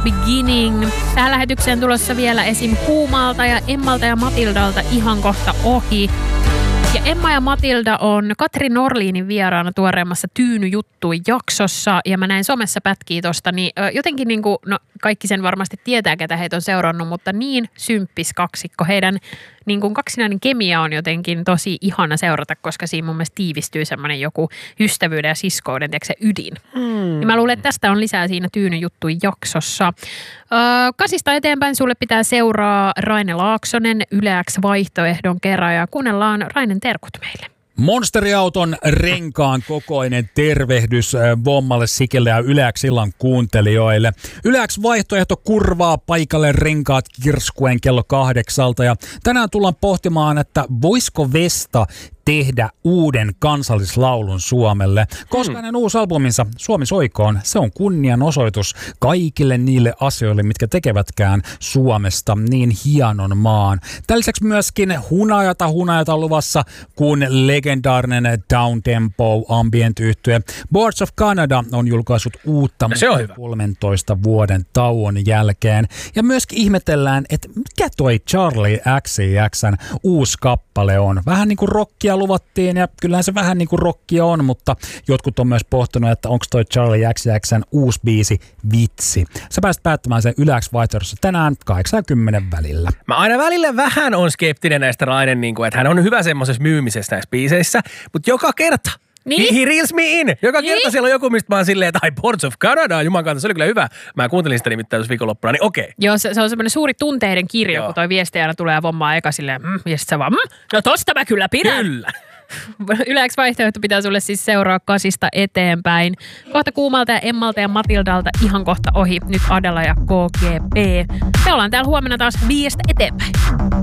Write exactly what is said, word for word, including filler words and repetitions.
Beginning. Tähän lähetykseen tulossa vielä esim. Kuumalta ja Emmalta ja Matildalta ihan kohta ohi. Ja Emma ja Matilda on Katri Norliinin vieraana tuoreemmassa Tyyny juttui jaksossa ja mä näin somessa pätkiä tosta, niin jotenkin niin kuin, no kaikki sen varmasti tietää, ketä heitä on seurannut, mutta niin symppis kaksikko. Heidän niin kuin kaksinainen kemia on jotenkin tosi ihana seurata, koska siinä mun mielestä tiivistyy semmoinen joku ystävyyden ja siskouden, tiedätkö se ydin. Mm. Ja mä luulen, että tästä on lisää siinä Tyyny juttui jaksossa. Öö, kasista eteenpäin sulle pitää seuraa Raine Laaksonen Yle X vaihtoehdon kerran ja kuunnellaan Rainen terkut meille. Monsteri-auton renkaan kokoinen tervehdys Vommalle, Sikelle ja Yle X illan kuuntelijoille. Yle X vaihtoehto kurvaa paikalle renkaat kirskuen kello kahdeksalta ja tänään tullaan pohtimaan, että voisiko Vesta tehdä uuden kansallislaulun Suomelle. Koska hänen uusi albuminsa Suomi soikoon, se on kunnianosoitus kaikille niille asioille, mitkä tekevätkään Suomesta niin hienon maan. Tällä lisäksi myöskin hunajata hunajata luvassa, kun legendaarinen downtempo ambient-yhtye Boards of Canada on julkaissut uutta no, kolmentoista vuoden tauon jälkeen. Ja myöskin ihmetellään, että mikä toi Charlie X C X:n uusi kappale on. Vähän niin kuin rockia luvattiin ja kyllähän se vähän niin kuin rockia on, mutta jotkut on myös pohtinut, että onko toi Charlie X C X:n uusi biisi vitsi. Sä pääset päättämään sen Yle X vaihtoehdossa tänään kahdeksankymmentä välillä. Mä aina välillä vähän on skeptinen näistä Rainen, niin kuin, että hän on hyvä semmoisessa myymisessä näissä biiseissä, mutta joka kerta Niin? He, he reels me in. Joka Niin? kerta siellä on joku, mistä mä oon silleen, että ai Boards of Canada, juman kanssa, se oli kyllä hyvä. Mä kuuntelin sitä nimittäin tuossa viikonloppuna, niin okei. Joo, se, se on semmoinen suuri tunteiden kirjo, Joo. kun toi viesti aina tulee ja vommaa eka silleen, mm, ja sit sä vaan, mm, no tosta mä kyllä pidän. Kyllä. Yle X vaihtoehto pitää sulle siis seuraa kasista eteenpäin. Kohta Kuumalta ja Emmalta ja Matildalta ihan kohta ohi. Nyt Adela ja K G P. Me ollaan täällä huomenna taas viiestä eteenpäin.